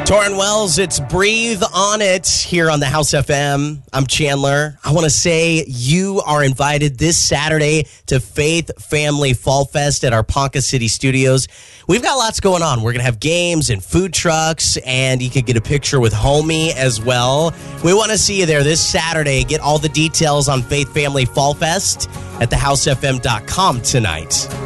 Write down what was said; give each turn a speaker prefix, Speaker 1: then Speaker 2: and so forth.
Speaker 1: Torrin Wells, it's Breathe on It here on the House FM. I'm Chandler. I want to say you are invited this Saturday to Faith Family Fall Fest at our Ponca City Studios. We've got lots going on. We're going to have games and food trucks, and you can get a picture with Homie as well. We want to see you there this Saturday. Get all the details on Faith Family Fall Fest at thehousefm.com tonight.